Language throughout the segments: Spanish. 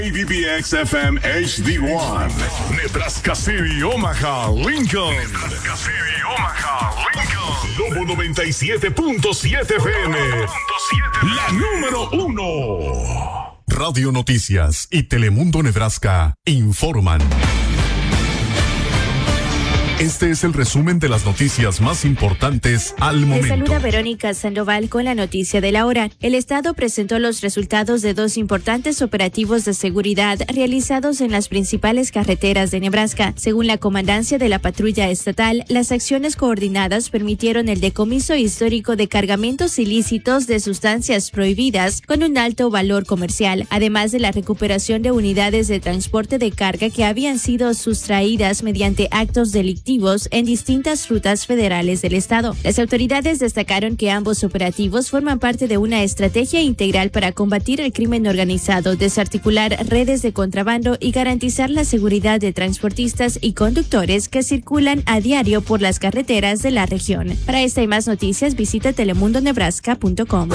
KBBX FM HD1, Nebraska City, Omaha, Lincoln. Nebraska City, Omaha, Lincoln. Lobo 97.7 FM, la número 1. Radio Noticias y Telemundo Nebraska informan. Este es el resumen de las noticias más importantes al momento. Les saluda Verónica Sandoval con la noticia de la hora. El Estado presentó los resultados de 2 importantes operativos de seguridad realizados en las principales carreteras de Nebraska. Según la comandancia de la patrulla estatal, las acciones coordinadas permitieron el decomiso histórico de cargamentos ilícitos de sustancias prohibidas con un alto valor comercial, además de la recuperación de unidades de transporte de carga que habían sido sustraídas mediante actos delictivos en distintas rutas federales del estado. Las autoridades destacaron que ambos operativos forman parte de una estrategia integral para combatir el crimen organizado, desarticular redes de contrabando y garantizar la seguridad de transportistas y conductores que circulan a diario por las carreteras de la región. Para esta y más noticias, visita telemundonebraska.com.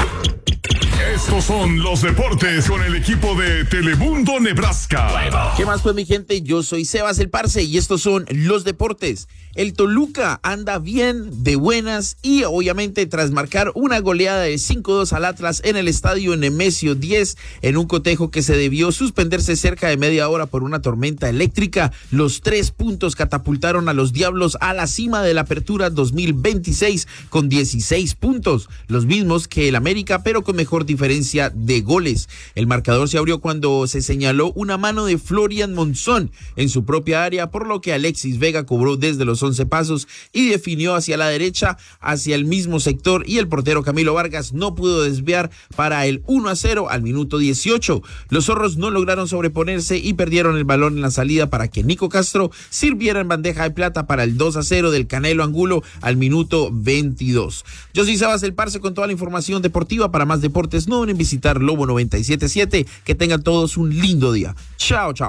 Estos son los deportes con el equipo de Telemundo Nebraska. ¿Qué más pues, mi gente? Yo soy Sebas el Parce y estos son los deportes. El Toluca anda bien, de buenas y obviamente tras marcar una goleada de 5-2 al Atlas en el estadio Nemesio 10 en un cotejo que se debió suspenderse cerca de media hora por una tormenta eléctrica, los 3 puntos catapultaron a los Diablos a la cima de la Apertura 2026 con 16 puntos, los mismos que el América pero con mejor diferencia de goles. El marcador se abrió cuando se señaló una mano de Florian Monzón en su propia área, por lo que Alexis Vega cobró desde los 11 pasos y definió hacia la derecha, hacia el mismo sector, y el portero Camilo Vargas no pudo desviar para el 1-0 al minuto 18. Los zorros no lograron sobreponerse y perdieron el balón en la salida para que Nico Castro sirviera en bandeja de plata para el 2-0 del Canelo Angulo al minuto 22. Yo soy Sebas el Parce con toda la información deportiva. Para más deportes no deben visitar Lobo 97.7. Que tengan todos un lindo día. Chao, chao.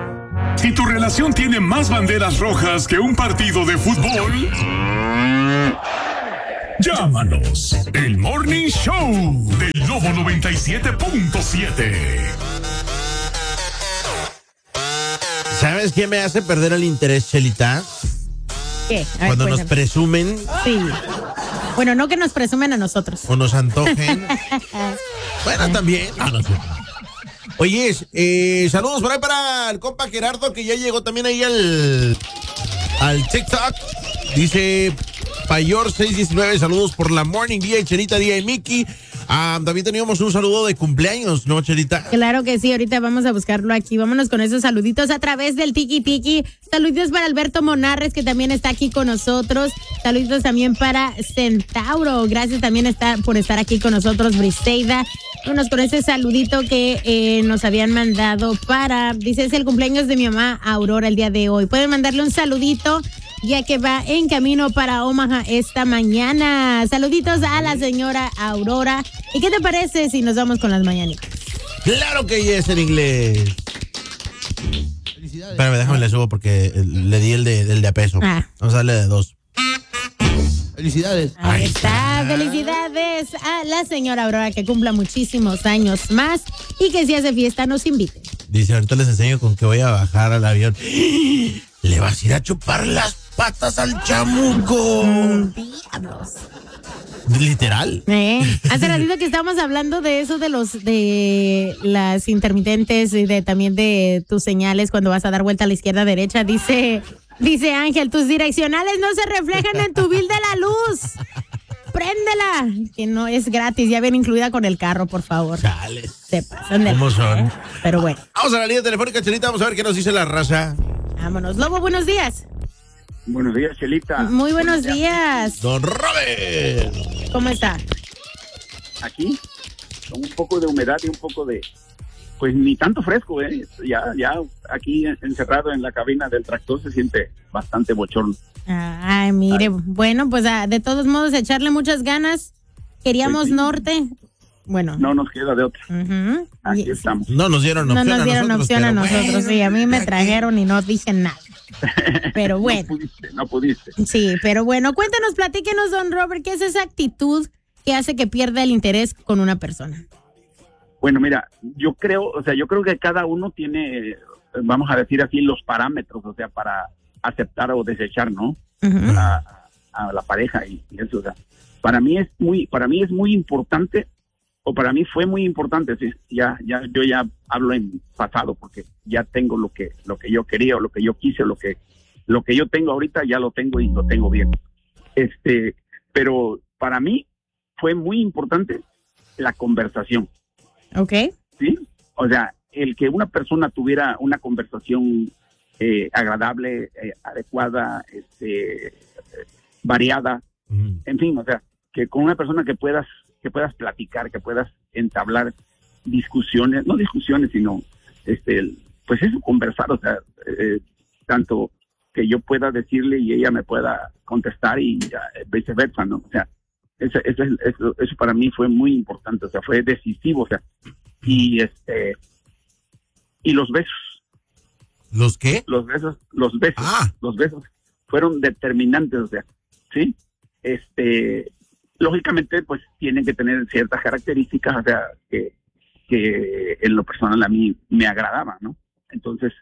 Si tu relación tiene más banderas rojas que un partido de fútbol, llámanos. El Morning Show del Lobo 97.7. ¿Sabes qué me hace perder el interés, Chelita? ¿Qué? Cuando nos presumen. Sí. Bueno, no que nos presumen a nosotros. O nos antojen. Bueno, también. No sé. Oye, saludos por ahí para el compa Gerardo, que ya llegó también ahí al TikTok. Dice Payor 619, saludos por la Morning, Día y Chelita, Día y Mickey. También teníamos un saludo de cumpleaños, ¿no, Chelita? Claro que sí, ahorita vamos a buscarlo aquí. Vámonos con esos saluditos a través del Tiki Tiki. Saluditos para Alberto Monarres, que también está aquí con nosotros. Saluditos también para Centauro. Gracias también por estar aquí con nosotros, Briseida. Vámonos con ese saludito que nos habían mandado dice, es el cumpleaños de mi mamá Aurora el día de hoy. Pueden mandarle un saludito, ya que va en camino para Omaha esta mañana. Saluditos a la señora Aurora. ¿Y qué te parece si nos vamos con las mañanitas? ¡Claro que es en inglés! Felicidades. Espérame, déjame le subo porque le di el de a peso. Vamos a darle de 2. Felicidades. Ahí está. Felicidades a la señora Aurora, que cumpla muchísimos años más y que si hace fiesta nos invite. Dice, ahorita les enseño con que voy a bajar al avión. Le vas a ir a chupar las patas al chamuco. Diablos. Literal. Hace ratito que estábamos hablando de eso, de las intermitentes y también de tus señales cuando vas a dar vuelta a la izquierda, derecha. Dice Ángel, tus direccionales no se reflejan en tu bill de la luz. Préndela, que no es gratis, ya viene incluida con el carro, por favor. Chales. Se pasan de ¿Cómo son? Pero bueno. Vamos a la línea telefónica, Chelita, vamos a ver qué nos dice la raza. Vámonos. Lobo, buenos días. Buenos días, Chelita. Muy buenos días. Don Robert. ¿Cómo está? Aquí, con un poco de humedad y un poco de... Pues ni tanto fresco, Ya aquí encerrado en la cabina del tractor se siente bastante bochorno. Ay, mire, bueno, pues de todos modos echarle muchas ganas. Queríamos norte. Bueno. No nos queda de otra. Uh-huh. Aquí estamos. No nos dieron opción a nosotros. Sí, a mí me trajeron y no dije nada. Pero bueno. No pudiste. Sí, pero bueno, cuéntanos, platíquenos, don Robert, ¿qué es esa actitud que hace que pierda el interés con una persona? Bueno, mira, yo creo que cada uno tiene, vamos a decir así, los parámetros, o sea, para aceptar o desechar, ¿no? Ujú. A la pareja y eso, o sea, para mí es muy importante, o para mí fue muy importante, sí, yo ya hablo en pasado porque ya tengo lo que yo quería o lo que yo quise, o lo que yo tengo ahorita ya lo tengo y lo tengo bien. Pero para mí fue muy importante la conversación. Ok. ¿Sí? O sea, el que una persona tuviera una conversación agradable, adecuada, variada, en fin, o sea, que con una persona que puedas platicar, que puedas entablar discusiones, no discusiones, sino, pues eso, conversar, o sea, tanto que yo pueda decirle y ella me pueda contestar y viceversa, ¿no? O sea, eso para mí fue muy importante, o sea, fue decisivo, o sea, y los besos. ¿Los qué? Los besos fueron determinantes, o sea, ¿sí? Lógicamente, pues, tienen que tener ciertas características, o sea, que en lo personal a mí me agradaban, ¿no? Entonces,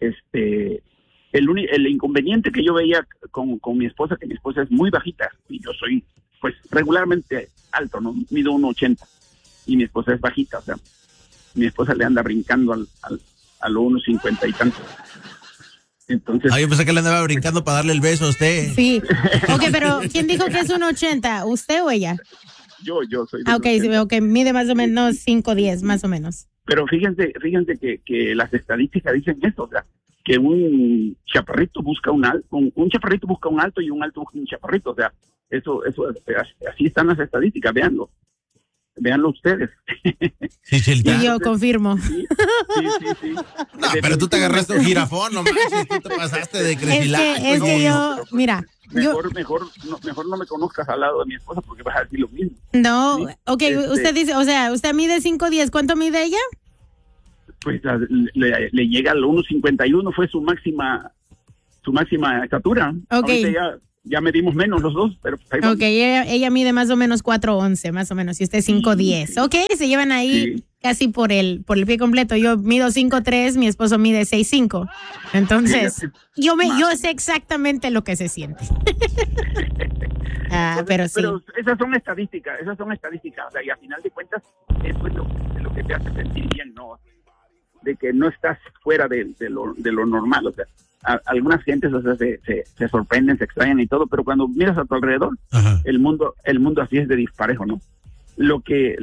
el inconveniente que yo veía con mi esposa, que mi esposa es muy bajita, y yo soy, pues, regularmente alto, ¿no? Mido 1.80, y mi esposa es bajita, o sea, mi esposa le anda brincando a lo 1.50 y tanto. Entonces, yo pensé que le andaba brincando para darle el beso a usted. Sí. Ok, pero ¿quién dijo que es 1.80? ¿Usted o ella? yo soy de Ah, ok, sí, okay, mide más o menos 5'10", más o menos. Pero fíjense que las estadísticas dicen esto, o sea, que un chaparrito busca un chaparrito busca un alto y un alto busca un chaparrito, o sea, eso así están las estadísticas, véanlo ustedes. Sí, Y yo confirmo. Sí. No, pero tú te agarraste un jirafón, no manches, tú te pasaste de crecilaco. Es que yo, mira. Mejor no me conozcas al lado de mi esposa porque vas a decir lo mismo. No, ¿sí? Ok, usted dice, o sea, usted mide 5'10", ¿cuánto mide ella? Pues le llega al 1.51, fue su máxima estatura. Ok. Ahorita ya medimos menos los dos, pero pues ahí vamos. Ok, ella mide más o menos 4'11", más o menos, y usted 5'10". Sí. Ok, se llevan ahí Sí. casi por el pie completo. Yo mido 5'3", mi esposo mide 6'5". Entonces, yo sé exactamente lo que se siente. Pero sí. Pero esas son estadísticas, o sea, y a final de cuentas, eso es lo que te hace sentir bien, ¿no? De que no estás fuera de lo normal, o sea, algunas gentes, o sea, se sorprenden, se extrañan y todo, pero cuando miras a tu alrededor, Ajá. el mundo así es de disparejo, ¿no? Lo que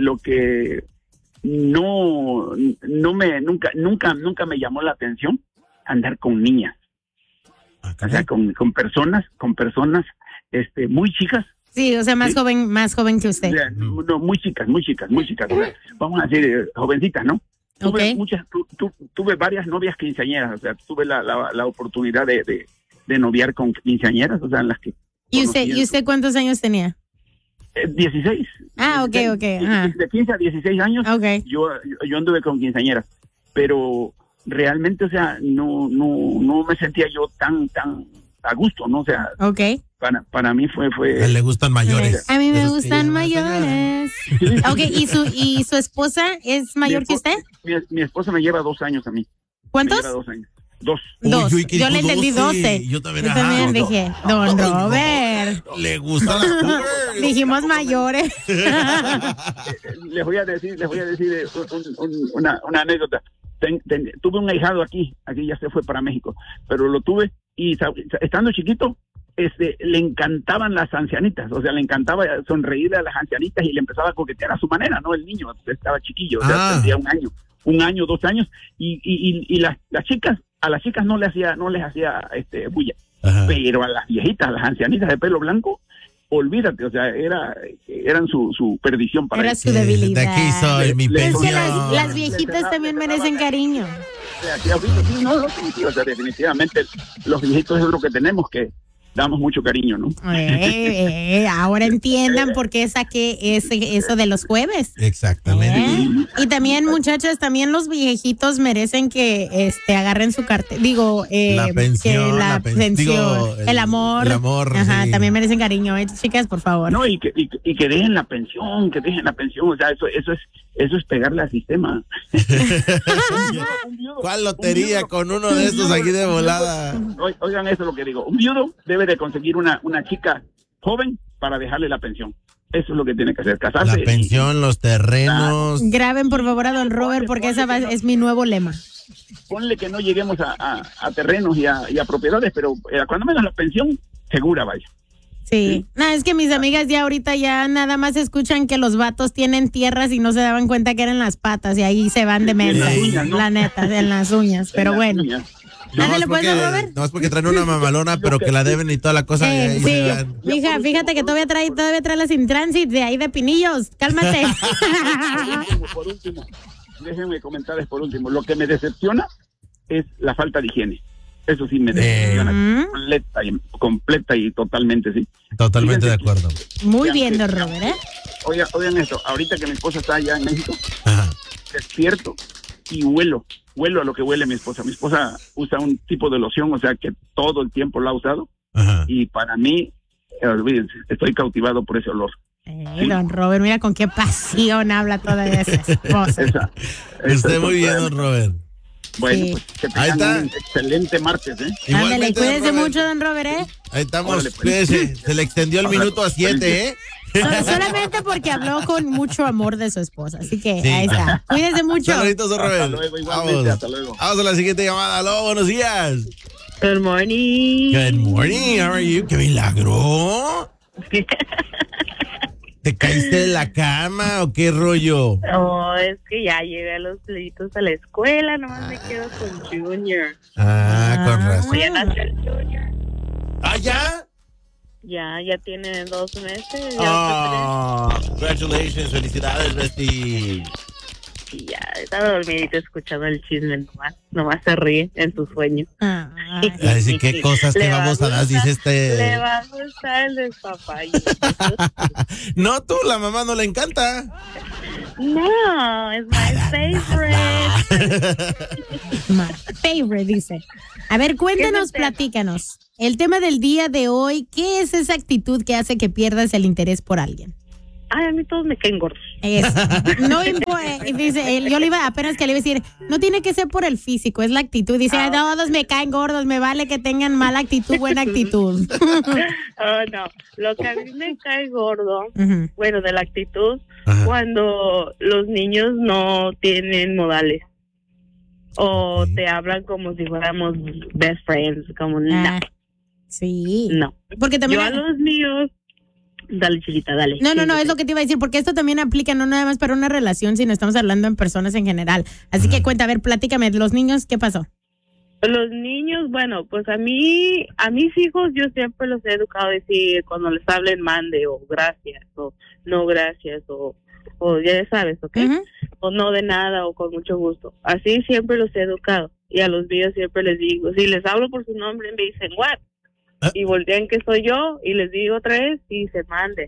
nunca me llamó la atención, andar con niñas, o sea, con personas muy chicas. Sí, o sea, más ¿sí? joven que usted. O sea, no, muy chicas, o sea, vamos a decir jovencitas, ¿no? Tuve varias novias quinceañeras, o sea, tuve la oportunidad de noviar con quinceañeras, o sea, en las que... ¿Y usted cuántos años tenía? 16. Ah, ok. Ajá. De 15 a 16 años, Okay. yo anduve con quinceañeras, pero realmente, o sea, no me sentía yo tan a gusto, ¿no? O sea, Okay. para mí fue... A él le gustan mayores. A mí me Esos que gustan ya mayores. Ok, ¿y su esposa es mayor que usted? Mi esposa me lleva 2 años a mí. ¿Cuántos? Me lleva 2 años. 2. Dos. Uy, ¿qué Yo le dijo? entendí 12. Yo también, dije, don Robert. Le gustan las cougars. Dijimos mayores. Les voy a decir una anécdota. Tuve un ahijado aquí ya se fue para México, pero lo tuve y estando chiquito, le encantaban las ancianitas, o sea, le encantaba sonreírle a las ancianitas y le empezaba a coquetear a su manera, ¿no? El niño estaba chiquillo, o sea, tendría 1 año, 2 años, y las chicas, a las chicas no les hacía bulla. Ajá. Pero a las viejitas, a las ancianitas de pelo blanco, olvídate, o sea, eran su perdición para Era su debilidad. De aquí soy mi Es que pensión. las viejitas también merecen cariño. O sea, definitivamente los viejitos es lo que tenemos que damos mucho cariño, ¿no? Ahora entiendan por qué saqué eso de los jueves. Exactamente. Y también, muchachas, también los viejitos merecen que agarren su cartera. Digo, la pensión, digo, el amor. El amor. Ajá, sí. también merecen cariño, chicas, por favor. No, y que dejen la pensión, o sea, eso es pegarle al sistema. ¿Cuál lotería con uno de estos aquí de volada? Oigan, eso es lo que digo. Un viudo debe de conseguir una chica joven para dejarle la pensión. Eso es lo que tiene que hacer, casarse. La pensión, los terrenos. Graben por favor a don Robert porque es mi nuevo lema. Ponle que no lleguemos a terrenos y a propiedades, pero cuando menos la pensión, segura, vaya. Sí. No, es que mis amigas ya ahorita ya nada más escuchan que los vatos tienen tierras y no se daban cuenta que eran las patas y ahí se van de mesa. La neta, en las uñas. Pero bueno. Ándale, pues, Robert. No es porque traen una mamalona, pero que la deben y toda la cosa. Sí. Mija, fíjate que todavía trae la sin transit de ahí de Pinillos. Cálmate. Por último, déjenme comentarles por último. Lo que me decepciona es la falta de higiene. Eso sí me decepciona completa y totalmente, sí. Totalmente de acuerdo. Muy bien, don Robert, ¿eh? Oigan esto, ahorita que mi esposa está allá en México, Ajá. despierto y huelo a lo que huele mi esposa. Mi esposa usa un tipo de loción, o sea que todo el tiempo la ha usado. Ajá. Y para mí, olvídense, estoy cautivado por ese olor. Sí. Don Robert, mira con qué pasión habla toda esa esposa. Esté muy bien, don Robert. Bueno, pues que tengan un excelente martes, ¿eh? Ándale, cuídese mucho, don Robert, ¿eh? Ahí estamos, pues. Cuídese. Se le extendió el minuto a 7, ¿eh? Solamente porque habló con mucho amor de su esposa, así que sí. Ahí está. Cuídese mucho. Saluditos, don Robert. Hasta luego, igualmente, hasta luego. Vamos a la siguiente llamada. Aló, buenos días. Good morning. Good morning, how are you? ¡Qué milagro! ¿Te caíste de la cama o qué rollo? No, es que ya llevé a los pleitos a la escuela, nomás me quedo con Junior. Con razón. Ya nació el Junior. ¿Ah, ya? Ya tiene 2 meses. Congratulations, felicidades, Bestie. Y ya está dormidito escuchando el chisme nomás se ríe en su sueño. Así que cosas que vamos a dar, dice Le va a gustar el despapalle. No, tú, la mamá no le encanta. No, es my favorite. My favorite, dice. A ver, cuéntanos, platícanos. El tema del día de hoy, ¿qué es esa actitud que hace que pierdas el interés por alguien? Ay, a mí todos me caen gordos. No importa, dice, yo apenas que le iba a decir, no tiene que ser por el físico, es la actitud. Dice, todos me caen gordos, me vale que tengan mala actitud, buena actitud. No, lo que a mí me cae gordo, bueno, de la actitud, cuando los niños no tienen modales. O te hablan como si fuéramos best friends, como no. Sí. No. Porque también yo a los míos. Dale, Chilita, dale. No, es lo que te iba a decir, porque esto también aplica no nada más para una relación, sino estamos hablando en personas en general. Así que cuenta, a ver, platícame, los niños, ¿qué pasó? Los niños, bueno, pues a mis hijos yo siempre los he educado a decir, cuando les hablen, mande, o gracias, o no gracias, o ya sabes, ¿ok? O no de nada, o con mucho gusto. Así siempre los he educado. Y a los míos siempre les digo, si les hablo por su nombre, me dicen, what? Y voltean que soy yo y les digo otra vez y se mande.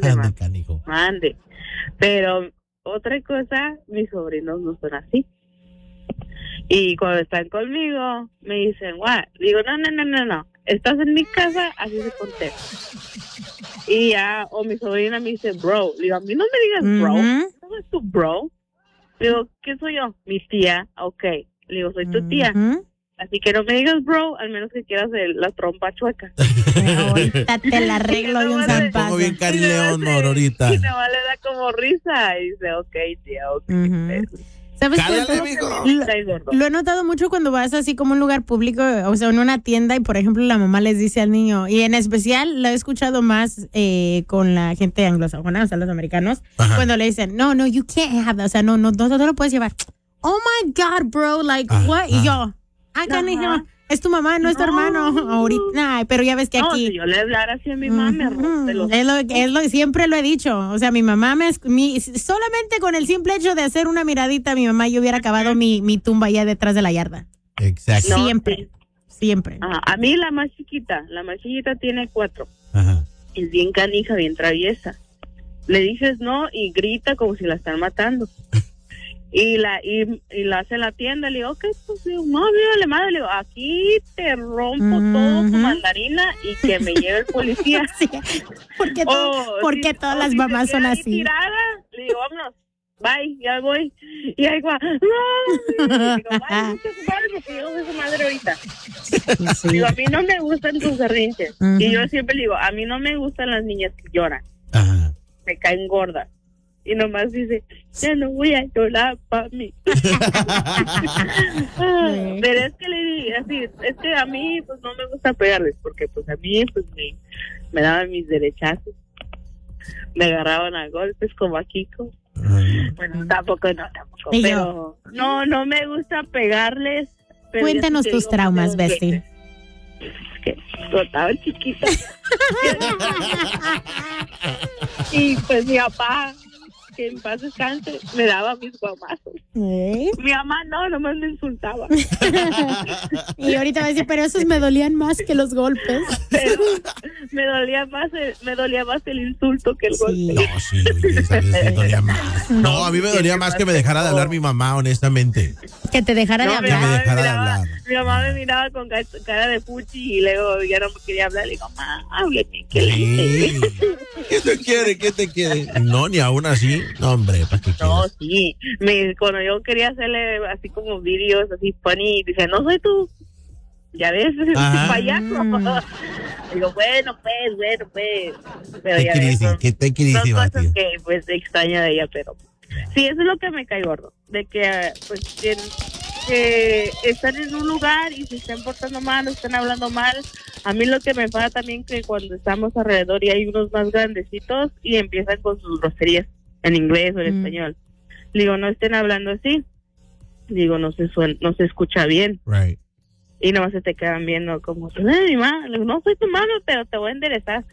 Pero otra cosa, mis sobrinos no son así. Y cuando están conmigo me dicen, what? Digo, no, estás en mi casa, así se contesta. Y ya, o mi sobrina me dice, bro. Digo, a mí no me digas bro. ¿No es tu bro? Digo, ¿qué soy yo? Mi tía. Ok. Digo, soy tu tía. Así que no me digas bro, al menos que quieras la trompa chueca. Ahorita te la arreglo de un zapazo. Pongo bien Cari León ahorita. Y nada le da como risa y dice, ok, tía, ok. ¿Sabes qué? Lo he notado mucho cuando vas así como a un lugar público, o sea, en una tienda y, por ejemplo, la mamá les dice al niño, y en especial lo he escuchado más con la gente anglosajona, o sea, los americanos, cuando le dicen, no, you can't have that, o sea, no lo puedes llevar. Oh my God, bro, like, what? Y yo, canijo, es tu mamá, no es tu hermano. Ahorita, pero ya ves que aquí. Si yo le hablara así a mi mamá, me rompe los. Siempre lo he dicho. O sea, mi mamá solamente con el simple hecho de hacer una miradita a mi mamá, yo hubiera acabado mi tumba allá detrás de la yarda. Exacto. Siempre. Siempre. A mí la más chiquita tiene 4. Ajá. Es bien canija, bien traviesa. Le dices no y grita como si la están matando. Y la hace en la tienda, le digo, ok, pues digo, no, mírale madre, le digo, aquí te rompo todo tu mandarina y que me lleve el policía. Sí. Porque todas las mamás son así. Tirada, le digo, vámonos, bye, ya voy. Y ahí va, no, le digo, bye, muchas madre, porque yo soy su madre ahorita. Sí. Digo, a mí no me gustan tus berrinches. Y yo siempre le digo, a mí no me gustan las niñas que lloran. Ajá. Me caen gordas. Y nomás dice, ya no voy a llorar, mami. Pero es que le di así, es que a mí pues no me gusta pegarles, porque pues a mí pues me daban mis derechazos. Me agarraban a golpes como a Kiko. Bueno, tampoco. Pero no me gusta pegarles. Pero cuéntanos tus traumas, Bestie. Que estaba chiquita. Y pues mi papá, que en paz descanse, me daba mis guamazos. Mi mamá nomás me insultaba. Y ahorita va a decir, pero esos me dolían más que los golpes. Pero me dolía más el insulto que el golpe. No, sí, me dolía más. No, a mí me dolía más que me dejara de hablar mi mamá, honestamente. Que te dejara de hablar. Que me dejara de hablar. Mi mamá me miraba con cara de puchi y luego ya no me quería hablar. Le digo, mamá, hábleme, ¿qué le dice? ¿Qué te quiere? No, ni aún así. No, hombre, ¿para qué No, quieres? sí. Cuando yo quería hacerle así como vídeos así funny, dice, no soy tú. Ya ves, payaso. Digo, bueno, pues. Pero ya ves, son cosas que pues extraña de ella, pero sí, eso es lo que me cae gordo. De que, pues, que están en un lugar y se están portando mal, están hablando mal. A mí lo que me pasa también que cuando estamos alrededor y hay unos más grandecitos y empiezan con sus groserías en inglés o en español. Digo, no estén hablando así. Digo, no se escucha bien. Right. Y nomás se te quedan viendo como, mi mamá, no soy tu mano, pero te voy a enderezar.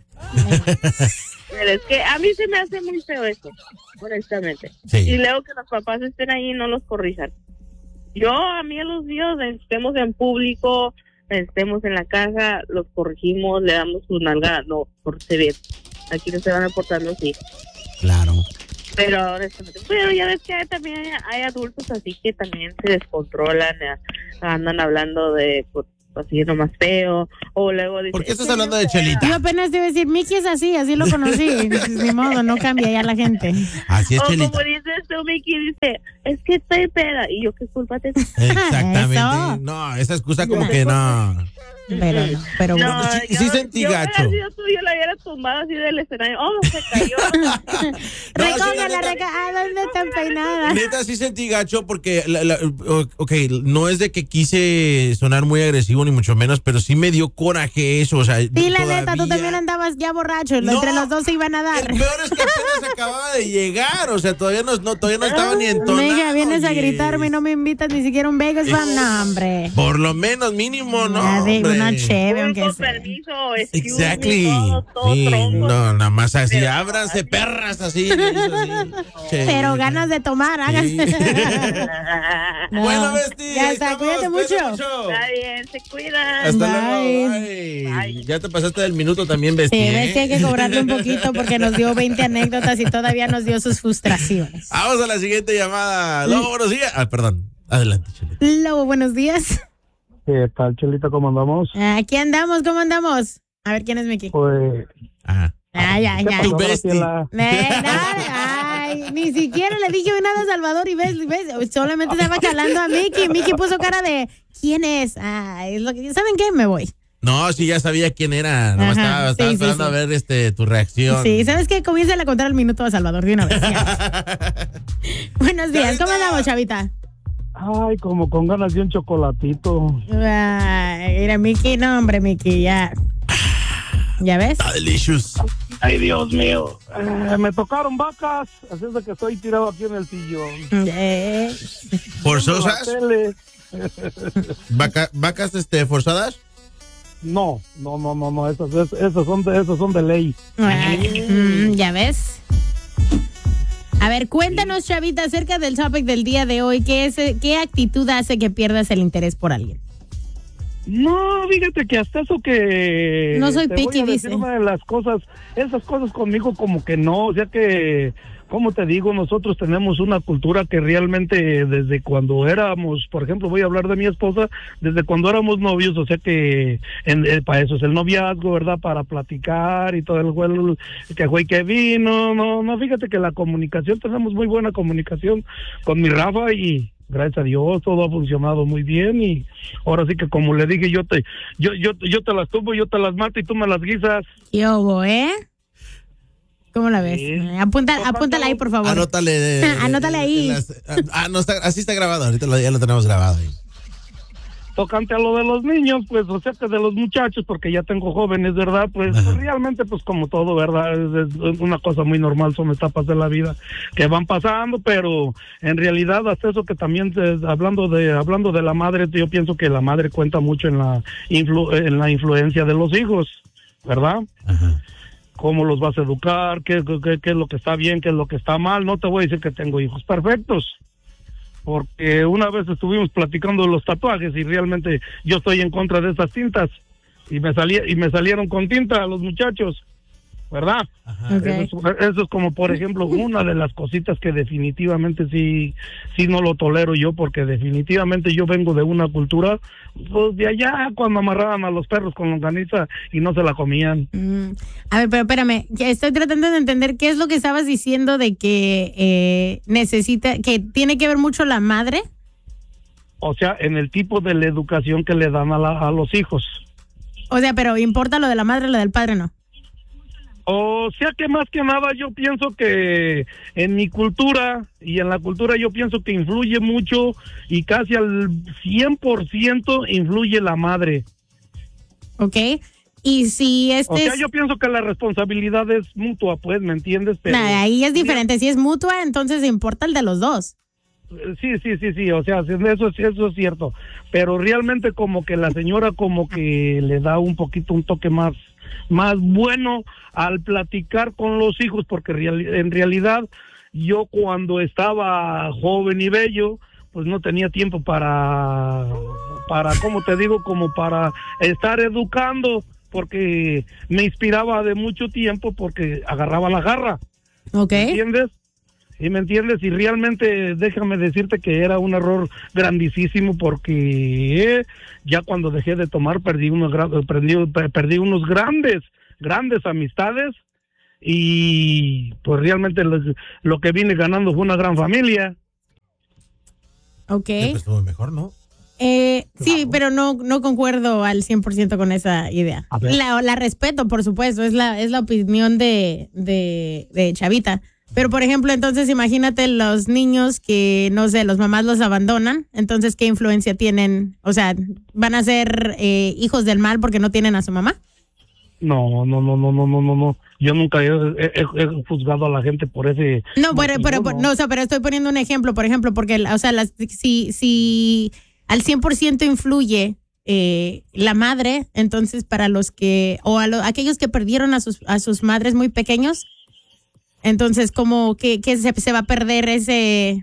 Pero es que a mí se me hace muy feo eso, honestamente. Sí. Y luego que los papás estén ahí y no los corrijan. A mí a los míos, estemos en público, estemos en la casa, los corregimos, le damos su nalgada. No, porque bien. Aquí no se van a portar así. Claro. Pero honestamente, pero ya ves que también hay adultos así que también se descontrolan, andan hablando de así nomás feo, o luego dicen, ¿por qué estás hablando de Chelita? Yo apenas te iba a decir, Mickey es así lo conocí. Ni modo, no cambia ya la gente. Así es, o Chelita. como dices tú, Mickey, dice, es que estoy peda, y yo, ¿qué culpa te? Exactamente. Eso. No, esa excusa como que no. Pero No, bueno. Sí sentí gacho. Yo hubiera sido tú, yo la hubiera tumbado así del escenario. Oh, se cayó. Recógela, ¿dónde están peinadas? Neta, sí sentí gacho porque, ok, no es de que quise sonar muy agresivo ni mucho menos, pero sí me dio coraje eso, o sea. Sí, la neta, tú también andabas ya borracho, entre los dos se iban a dar. El peor es que apenas acababa de llegar, o sea, todavía no estaba ni entonado. Mija, vienes a gritarme y no me invitas ni siquiera un Vegas fan, no, hombre. Por lo menos, mínimo, no, Ya digo, hombre. una chévere, aunque Con sea. permiso, Exactly. todo Sí, tronco. no, nada más así, Pero ábranse así. perras así. Pero Pero ganas de tomar, háganse. No. Bueno, Bestie, Ya ahí está, estamos, cuídate mucho. Está bien, se cuidan. Hasta Bye. luego. Bye. Ya te pasaste del minuto también, Sí, Bestie. ves que hay que cobrarle un poquito porque nos dio 20 anécdotas y todavía nos dio sus frustraciones. Vamos a la siguiente llamada. Lobo, buenos días. Perdón. Adelante, Chelita. Lobo, buenos días. ¿Qué tal, Chelita? ¿Cómo andamos? Aquí andamos, ¿cómo andamos? A ver, ¿quién es Mickey? Pues, Ajá. Ay, Tu bestie. Ay, ni siquiera le dije nada a Salvador y ves, solamente estaba calando a Mickey. Mickey puso cara de, ¿quién es? Ay, es lo que, ¿saben qué? Me voy. No, sí, ya sabía quién era. Nomás Ajá, estaba sí, esperando sí. a ver tu reacción. Sí, ¿sabes qué? Comienza a contar el minuto a Salvador de una vez. Buenos días, ¿cómo andamos, chavita? ay, como con ganas de un chocolatito. Ay, mira, Mickey, no, hombre, Mickey, ya. ¿Ya ves? Está delicious. Ay, Dios mío. Me tocaron vacas, así es de que estoy tirado aquí en el sillón. ¿Forzosas? La tele. ¿Vacas forzadas? No, esos son de ley. ¿Ya ves? A ver, cuéntanos, chavita, acerca del topic del día de hoy. ¿Qué actitud hace que pierdas el interés por alguien? No, fíjate que hasta eso que... No soy te picky, voy a decir dice. una de las cosas, esas cosas conmigo como que no, o sea que, como te digo, nosotros tenemos una cultura que realmente desde cuando éramos, por ejemplo, voy a hablar de mi esposa, desde cuando éramos novios, o sea que para eso es el noviazgo, ¿verdad? Para platicar y todo el juego, que fue y que vino, no, fíjate que la comunicación, tenemos muy buena comunicación con mi Rafa y... Gracias a Dios, todo ha funcionado muy bien y ahora sí que como le dije, yo te las tumbo, yo te las mato y tú me las guisas. Yo, ¿Cómo la ves? Sí. Apúntala ahí, por favor. Anótale. Anótale ahí. No está, así está grabado, ahorita ya lo tenemos grabado ahí. Tocante a lo de los niños, pues, o sea, que de los muchachos, porque ya tengo jóvenes, ¿verdad? Pues, realmente, pues, como todo, ¿verdad? Es una cosa muy normal, son etapas de la vida que van pasando, pero en realidad, hasta eso que también, hablando de la madre, yo pienso que la madre cuenta mucho en la influencia de los hijos, ¿verdad? Ajá. Cómo los vas a educar, qué es lo que está bien, qué es lo que está mal. No te voy a decir que tengo hijos perfectos, porque una vez estuvimos platicando de los tatuajes y realmente yo estoy en contra de esas tintas y me salieron con tinta a los muchachos, ¿verdad? Okay. Eso es como, por ejemplo, una de las cositas que definitivamente sí no lo tolero yo, porque definitivamente yo vengo de una cultura, pues, de allá cuando amarraban a los perros con longaniza y no se la comían. A ver, pero espérame, que estoy tratando de entender qué es lo que estabas diciendo de que que tiene que ver mucho la madre. O sea, en el tipo de la educación que le dan a los hijos. O sea, pero ¿importa lo de la madre o lo del padre, no? O sea que más que nada yo pienso que en mi cultura y en la cultura yo pienso que influye mucho y casi al 100% influye la madre. Ok. Y si O sea, yo pienso que la responsabilidad es mutua, pues, ¿me entiendes? Pero ahí es diferente. Si es mutua, entonces importa el de los dos. Sí, o sea, eso es cierto. Pero realmente como que la señora como que le da un toque más bueno al platicar con los hijos, porque en realidad yo cuando estaba joven y bello, pues no tenía tiempo para, ¿cómo te digo? Como para estar educando, porque me inspiraba de mucho tiempo porque agarraba la jarra. Ok. ¿Me entiendes? Y realmente déjame decirte que era un error grandísimo, porque ya cuando dejé de tomar perdí unos grandes amistades y pues realmente lo que vine ganando fue una gran familia. Ok. Pues estuvo mejor, ¿no? Sí, pero no concuerdo al 100% con esa idea. La respeto, por supuesto, es la opinión de Chavita. Pero, por ejemplo, entonces imagínate los niños que, no sé, los mamás los abandonan, entonces, ¿qué influencia tienen? O sea, ¿van a ser hijos del mal porque no tienen a su mamá? No. Yo nunca he juzgado a la gente por ese... No, pero estoy poniendo un ejemplo, por ejemplo, porque, o sea, si al 100% influye la madre, entonces para los que, o aquellos que perdieron a sus madres muy pequeños, entonces como que se va a perder ese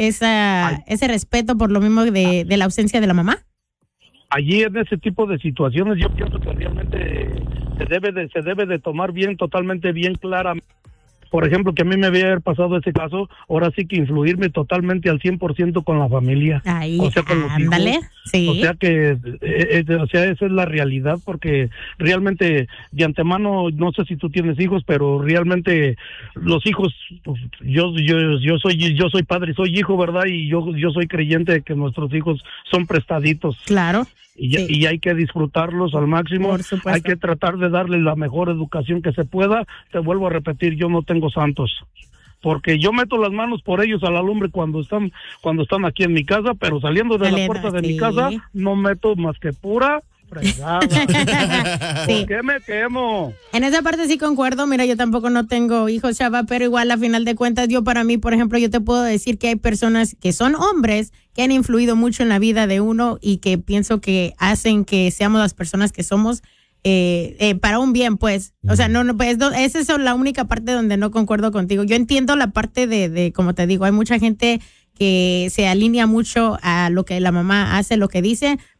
respeto por lo mismo de la ausencia de la mamá. Allí en ese tipo de situaciones yo pienso que realmente se debe de tomar totalmente bien clara. Por ejemplo, que a mí me había pasado ese caso, ahora sí que influirme totalmente al 100% con la familia. Ahí, o sea, con los ándale, hijos. sí. O sea que, esa es la realidad, porque realmente de antemano, no sé si tú tienes hijos, pero realmente los hijos, pues, yo soy padre, soy hijo, ¿verdad? Y yo soy creyente de que nuestros hijos son prestaditos. Claro. Y hay que disfrutarlos al máximo. Por supuesto. Hay que tratar de darles la mejor educación que se pueda. Te vuelvo a repetir, yo no tengo santos, porque yo meto las manos por ellos a la lumbre cuando están aquí en mi casa, pero saliendo de la puerta de mi casa no meto más que pura fregada. ¿Por qué me quemo? En esa parte sí concuerdo. Mira, yo tampoco no tengo hijos, Chava, pero igual a final de cuentas, para mí, por ejemplo, yo te puedo decir que hay personas que son hombres que han influido mucho en la vida de uno y que pienso que hacen que seamos las personas que somos para un bien, pues. O sea, pues, esa es la única parte donde no concuerdo contigo. Yo entiendo la parte de como te digo, hay mucha gente que se alinea mucho a lo que la mamá hace, lo que dice,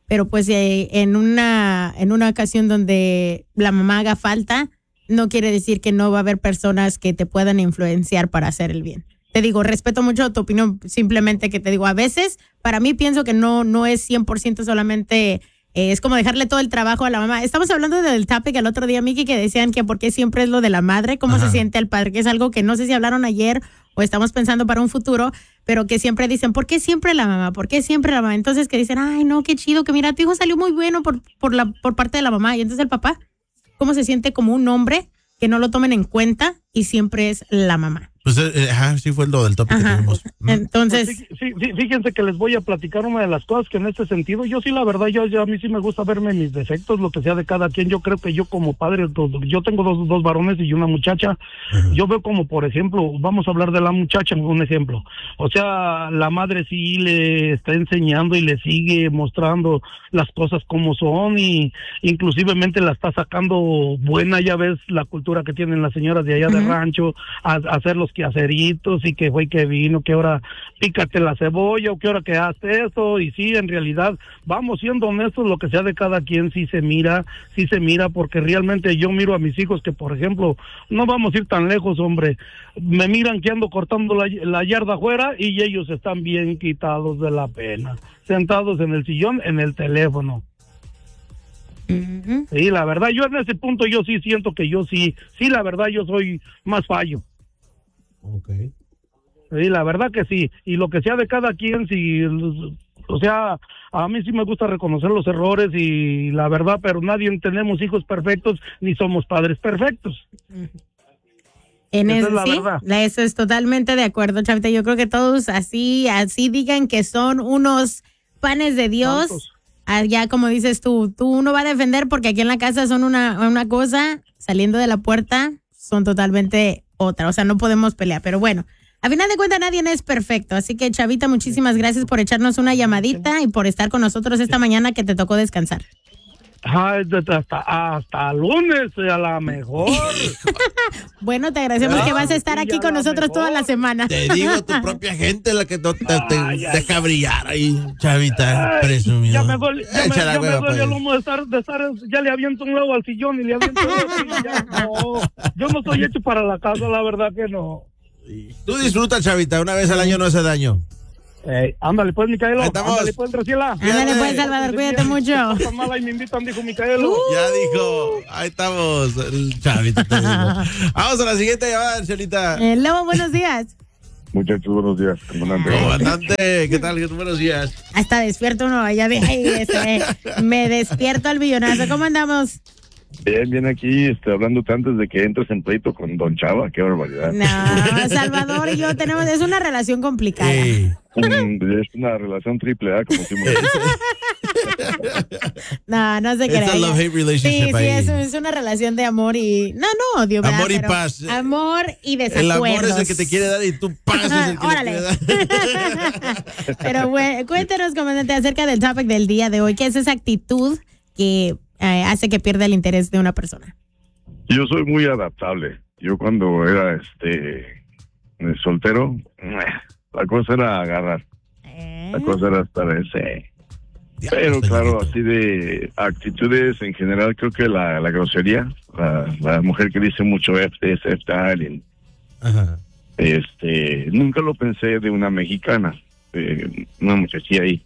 pero pues en una ocasión donde la mamá haga falta, no quiere decir que no va a haber personas que te puedan influenciar para hacer el bien. Te digo, respeto mucho tu opinión, simplemente que te digo, a veces, para mí pienso que no es 100% solamente, es como dejarle todo el trabajo a la mamá. Estamos hablando del topic el otro día, Miki, que decían que por qué siempre es lo de la madre, cómo se siente el padre, que es algo que no sé si hablaron ayer o estamos pensando para un futuro, pero que siempre dicen, ¿por qué siempre la mamá? ¿Por qué siempre la mamá? Entonces que dicen, ay, no, qué chido, que mira, tu hijo salió muy bueno por parte de la mamá. Y entonces el papá, ¿cómo se siente como un hombre que no lo tomen en cuenta y siempre es la mamá? Pues, sí fue lo del tópico que tuvimos. Entonces, sí, fíjense que les voy a platicar una de las cosas que en este sentido, yo sí, la verdad, yo a mí sí me gusta verme mis defectos, lo que sea de cada quien. Yo creo que yo como padre, yo tengo dos varones y una muchacha. Yo veo como, por ejemplo, vamos a hablar de la muchacha, un ejemplo. O sea, la madre sí le está enseñando y le sigue mostrando las cosas como son, y inclusivemente la está sacando buena. Ya ves la cultura que tienen las señoras de allá de rancho, a hacer los quehaceritos, y que fue que vino, que ahora pícate la cebolla, o que ahora que hace eso. Y sí, en realidad, vamos siendo honestos, lo que sea de cada quien sí se mira, porque realmente yo miro a mis hijos que, por ejemplo, no vamos a ir tan lejos, hombre, me miran que ando cortando la yarda afuera y ellos están bien quitados de la pena, sentados en el sillón, en el teléfono. Sí, la verdad, yo en ese punto yo sí siento que yo sí, la verdad, yo soy más fallo. Okay. Sí, la verdad que sí. Y lo que sea de cada quien, sí, o sea, a mí sí me gusta reconocer los errores, y la verdad, pero nadie tenemos hijos perfectos ni somos padres perfectos. En esa eso, es la sí, verdad. Eso es totalmente de acuerdo, Chavita. Yo creo que todos así digan que son unos panes de Dios. Santos. Ya como dices tú uno va a defender, porque aquí en la casa son una cosa, saliendo de la puerta son totalmente otra. O sea, no podemos pelear, pero bueno, a final de cuentas nadie es perfecto. Así que, Chavita, muchísimas gracias por echarnos una llamadita y por estar con nosotros esta mañana que te tocó descansar. Hasta lunes, a la mejor. Bueno, te agradecemos que vas a estar aquí con nosotros toda la semana. Te digo, tu propia gente la que no te deja brillar ahí, Chavita, presumido. Ya me duele el lomo de estar, ya le aviento un huevo al sillón y le aviento otro, ya no. Yo no soy hecho para la casa, la verdad que no. Tú disfruta, Chavita, una vez al año no hace daño. Ándale pues, Micaelo. Ándale pues, Graciela. Ándale pues, Salvador, cuídate mucho. Mala y me invitan, dijo Micaelo. Ya dijo, ahí estamos, Chavita. Vamos a la siguiente llamada, Chelita. Lobo, buenos días. Muchachos, buenos días, comandante. Comandante, ¿qué tal? Buenos días. Hasta despierto uno, ya ve, me despierto al billonazo. ¿Cómo andamos? Bien aquí, hablándote antes de que entres en pleito con Don Chava, qué barbaridad. No, Salvador y yo es una relación complicada. Sí. Es una relación triple A, como decimos. No se crea. Es un love-hate relationship. Sí, es una relación de amor y... No, Dios mío. Amor y paz. Amor y desacuerdos. El amor es el que te quiere dar y tu paz es el que órale. te quiere dar. Pero bueno, cuéntanos, comandante, acerca del topic del día de hoy. ¿Qué es esa actitud que hace que pierda el interés de una persona? Yo soy muy adaptable. Yo cuando era soltero, la cosa era agarrar. La cosa era estar ese. Pero claro, así de actitudes en general, creo que la grosería, la mujer que dice mucho F tal, nunca lo pensé de una mexicana, una muchachilla ahí.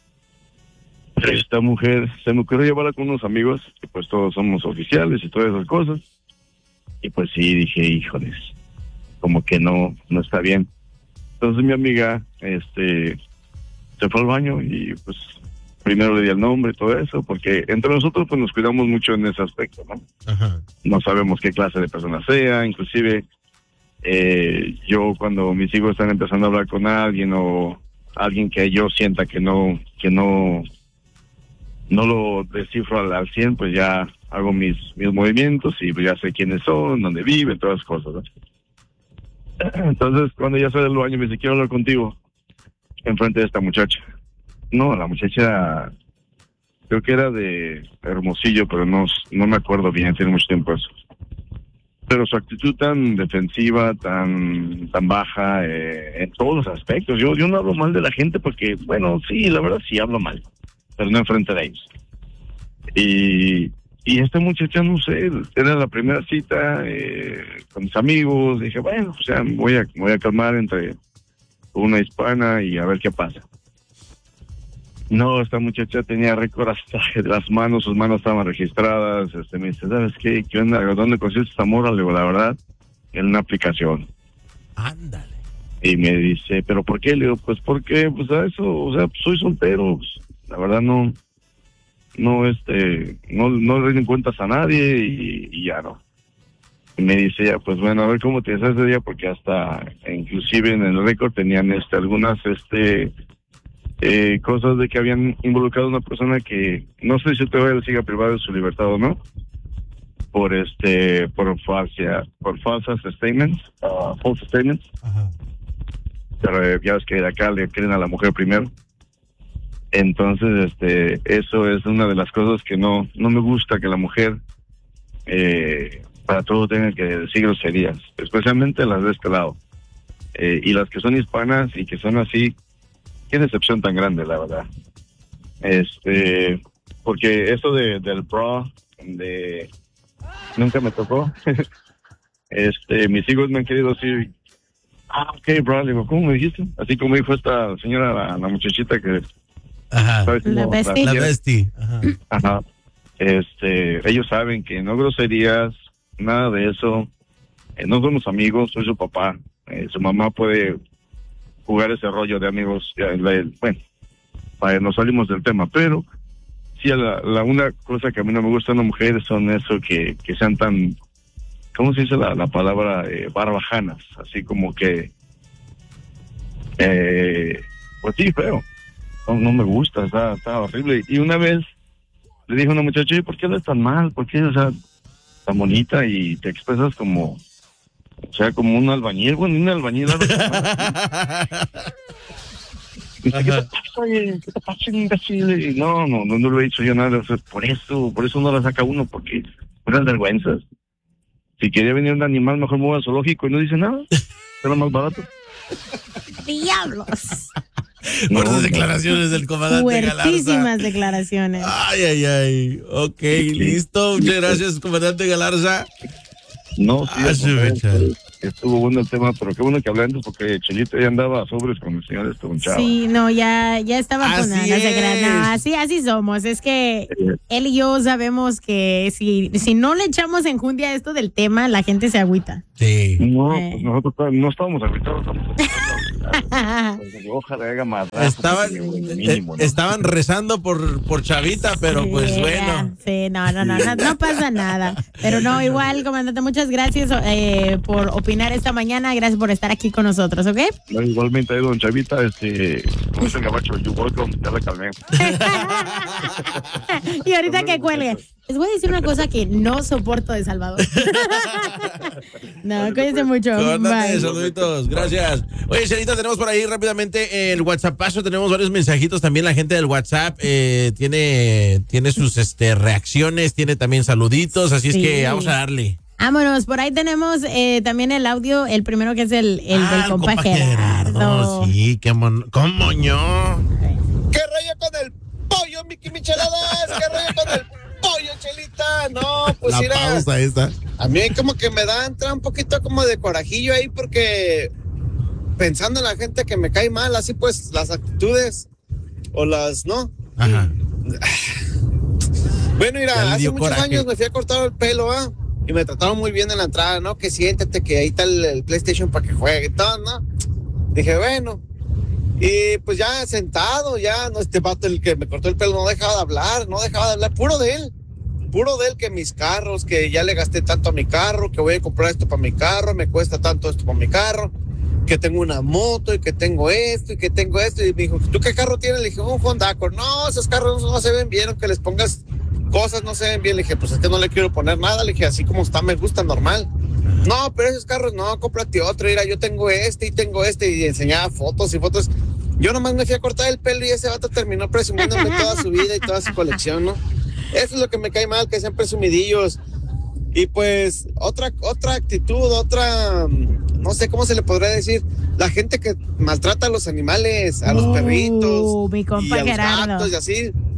Esta mujer se me ocurrió llevarla con unos amigos, que pues todos somos oficiales y todas esas cosas. Y pues sí, dije, híjoles, como que no está bien. Entonces mi amiga, se fue al baño y pues primero le di el nombre y todo eso, porque entre nosotros pues nos cuidamos mucho en ese aspecto, ¿no? Ajá. No sabemos qué clase de persona sea, inclusive yo cuando mis hijos están empezando a hablar con alguien o alguien que yo sienta que no lo descifro al 100, pues ya hago mis movimientos y ya sé quiénes son, dónde viven, todas esas cosas, ¿no? Entonces, cuando ya sale del baño, me dice, quiero hablar contigo enfrente de esta muchacha. No, la muchacha creo que era de Hermosillo, pero no me acuerdo bien, tiene mucho tiempo eso. Pero su actitud tan defensiva, tan baja, en todos los aspectos. Yo no hablo mal de la gente porque, bueno, sí, la verdad sí hablo mal. pero no enfrente de ellos. Y esta muchacha, no sé, era la primera cita con mis amigos. Dije, bueno, o sea, me voy a calmar entre una hispana y a ver qué pasa. No, esta muchacha tenía récord hasta de las manos, sus manos estaban registradas. Me dice, ¿sabes qué? ¿Qué onda? ¿Dónde consigues esta morra? Le digo, la verdad, en una aplicación. Ándale. Y me dice, ¿pero por qué? Le digo, pues porque, pues a eso, o sea, soy soltero, pues, la verdad no rinden cuentas a nadie y ya no. Y me dice ella, pues bueno, a ver cómo te haces ese día, porque hasta, inclusive en el récord tenían algunas cosas de que habían involucrado a una persona que, no sé si todavía le siga privado de su libertad o no, por falsas statements, false statements. Ajá. Pero ya ves que de acá le creen a la mujer primero. Entonces, eso es una de las cosas que no me gusta, que la mujer para todo tenga que decir groserías, especialmente las de este lado. Y las que son hispanas y que son así, qué decepción tan grande, la verdad. Porque eso del bra, nunca me tocó. Mis hijos me han querido decir, ok, bra, le digo, ¿cómo me dijiste? Así como dijo esta señora, la muchachita que... Ajá. La bestie. La bestie. Ajá. Ajá. Ellos saben que no groserías, nada de eso. No somos amigos, soy su papá. Su mamá puede jugar ese rollo de amigos. Bueno, nos salimos del tema, pero sí, una cosa que a mí no me gusta en las mujeres son eso, que sean tan, ¿cómo se dice la palabra? Barbajanas, así como que, pues sí, feo. No me gusta, está horrible. Y una vez le dije a una muchacha, ¿por qué hablas tan mal? ¿Por qué, tan bonita y te expresas como, o sea, como un albañil? Bueno, un albañil. ¿Qué te pasa, imbécil? Y no lo he dicho yo nada. O sea, por eso no la saca uno, porque unas vergüenzas. Si quería venir un animal, mejor me voy al zoológico y no dice nada. Era más barato. ¡Diablos! Buenas declaraciones del comandante Galarza. Fuertísimas declaraciones. Ay. Ok, listo. Muchas gracias, comandante Galarza. No, sí, estuvo bueno el tema, pero qué bueno que hablé antes, porque Chelito ya andaba a sobres con el señor Chava. Sí, no, ya estaba con Así así somos. Es que él y yo sabemos que si no le echamos enjundia a esto del tema, la gente se agüita. Sí. No, pues nosotros no estábamos agüitados. Ojalá haga más. Estaban rezando por Chavita, pero sí, pues bueno. Sí, no pasa nada. Pero no, igual, comandante, muchas gracias por opinar esta mañana. Gracias por estar aquí con nosotros, ¿ok? No, igualmente, don Chavita, como dice el gabacho, you welcome, ya la calmé. Y ahorita que cuelgue, les voy a decir una cosa que no soporto de Salvador. No, cuídense mucho. Bye. Saluditos, gracias. Oye, Chelita, tenemos por ahí rápidamente el WhatsAppazo, tenemos varios mensajitos también. La gente del WhatsApp tiene sus reacciones, tiene también saluditos, así es que vamos a darle. Vámonos, por ahí tenemos también el audio, el primero que es el del compa Gerardo. Sí, ¿cómo no? ¿Qué rollo con el pollo, Mickey Micheladas? ¿Qué rollo con el pollo, Chelita? No, pues la mira, pausa esta. a mí como que me entra un poquito como de corajillo ahí, porque pensando en la gente que me cae mal, así pues las actitudes o las, ¿no? Ajá. Bueno, mira, hace muchos coraje. años me fui a cortar el pelo, y me trataron muy bien en la entrada, ¿no? Que siéntate, que ahí está el PlayStation para que juegue y todo, ¿no? Dije, bueno. Y pues ya sentado, ya, no, este vato, el que me cortó el pelo, no dejaba de hablar, puro de él, que mis carros, que ya le gasté tanto a mi carro, que voy a comprar esto para mi carro, me cuesta tanto esto para mi carro, que tengo una moto y que tengo esto y que tengo esto. Y me dijo, ¿tú qué carro tienes? Le dije, un Honda Accord. No, esos carros no se ven bien, aunque les pongas cosas no se ven bien. Le dije, pues es que no le quiero poner nada. Le dije, así como está, me gusta normal. No, pero esos carros no, cómprate otro. Mira, yo tengo este y tengo este. Y enseñaba fotos y fotos. Yo nomás me fui a cortar el pelo y ese vato terminó presumiéndome toda su vida y toda su colección, ¿no? Eso es lo que me cae mal, que sean presumidillos. Y pues, otra actitud, no sé cómo se le podría decir, la gente que maltrata a los animales, a los perritos, mi compa y a los Gerardo. gatos y así.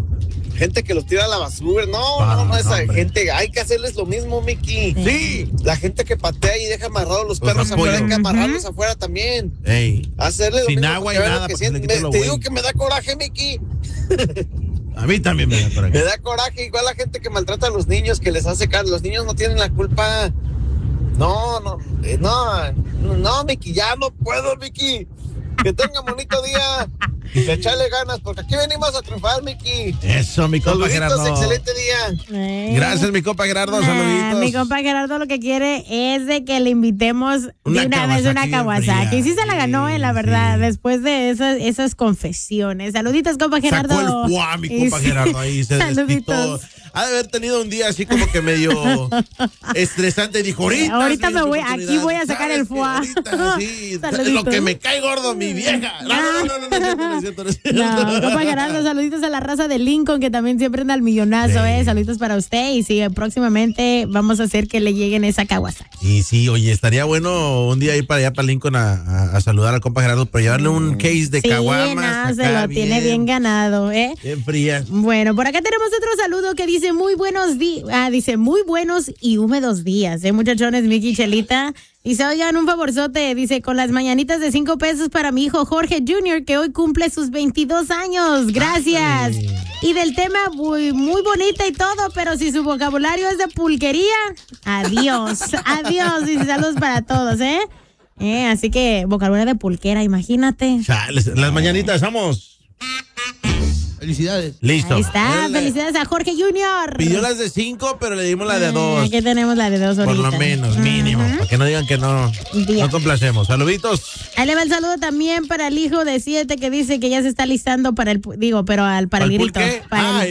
gente que los tira a la basura. No, esa gente, hay que hacerles lo mismo, Mickey. Sí. La gente que patea y deja amarrados los perros afuera, hay que amarrarlos afuera también. Ey. Hacerle lo Sin mismo agua y nada. te digo que me da coraje, Mickey. A mí también me da coraje. Me da coraje, igual la gente que maltrata a los niños, que les hace caso. Los niños no tienen la culpa. No, Mickey, ya no puedo, Mickey. Que tenga bonito día. Y echarle ganas, porque aquí venimos a triunfar, Mickey. Eso, mi compa Gerardo. Excelente día. Gracias, mi compa Gerardo. Saluditos. Mi compa Gerardo lo que quiere es de que le invitemos de una vez una Kawasaki. Y sí se la ganó, la verdad, después de esas confesiones. Saluditos, compa Gerardo. Sacó el fuá, mi compa Gerardo, ahí se desquitó. Ha de haber tenido un día así como que medio estresante. Dijo, ahorita me voy, aquí voy a sacar el fuá. Ahorita, sí, lo que me cae gordo, mi vieja. No es cierto. No, compa Gerardo, saluditos a la raza de Lincoln, que también siempre anda al millonazo, saluditos para usted. Y sí, próximamente vamos a hacer que le lleguen esa Kawasaki. Y sí, oye, estaría bueno un día ir para allá, para Lincoln, a saludar al compa Gerardo, pero llevarle un case de caguamas. Se lo tiene bien ganado, Bien fría. Bueno, por acá tenemos otro saludo que dice muy buenos días, dice muy buenos y húmedos días, muchachones, Mickey, Chelita. Dice, oigan, un favorzote, dice, con las mañanitas de 5 pesos para mi hijo Jorge Jr., que hoy cumple sus 22 años. Gracias. Y del tema, muy bonita y todo, pero si su vocabulario es de pulquería, adiós. Adiós. Dice, saludos para todos, así que, vocabulario de pulquera, imagínate. Las mañanitas, vamos. Felicidades. Listo. Ahí está, felicidades a Jorge Jr. Pidió las de 5, pero le dimos la de 2. Aquí tenemos la de 2 ahorita. Por lo menos, mínimo, para que no digan que no complacemos. Saluditos. Ahí le va el saludo también para el hijo de 7 que dice que ya se está listando para el, para el grito. Para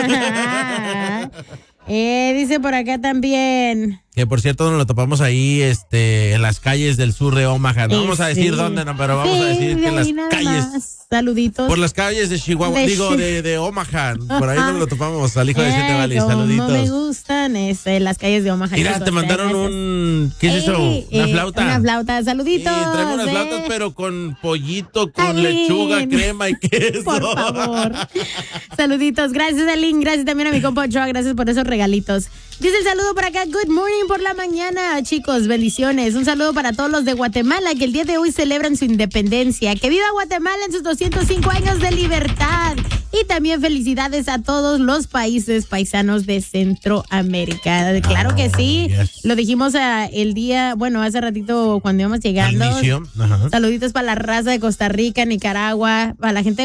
dice por acá también. Que por cierto nos lo topamos ahí en las calles del sur de Omaha. No vamos a decir dónde, pero vamos a decir que en las calles. Saluditos. Por las calles de Chihuahua, de Omaha. Por ahí nos lo topamos al hijo de 7 Valley. Saluditos. No me gustan las calles de Omaha. Mira, te mandaron un... ¿Qué es eso? ¿Una flauta? Una flauta, saluditos. Traemos unas flautas, pero con pollito, con lechuga, crema y queso. Por favor. Saluditos. Gracias, Aline. Gracias también a mi compa Ochoa. Gracias por esos regalitos. Dice el saludo por acá. Good morning por la mañana, chicos. Bendiciones. Un saludo para todos los de Guatemala que el día de hoy celebran su independencia. Que viva Guatemala en sus 205 años de libertad. Y también felicidades a todos los países paisanos de Centroamérica. Claro que sí. Yes. Lo dijimos el día, hace ratito cuando íbamos llegando. Al inicio. Saluditos para la raza de Costa Rica, Nicaragua, para la gente